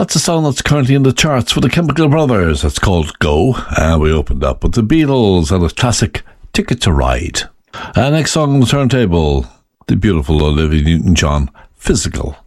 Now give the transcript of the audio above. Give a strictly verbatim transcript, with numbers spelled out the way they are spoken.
That's a song that's currently in the charts for the Chemical Brothers. It's called Go. And we opened up with the Beatles and a classic Ticket to Ride. And next song on the turntable, the beautiful Olivia Newton-John, Physical.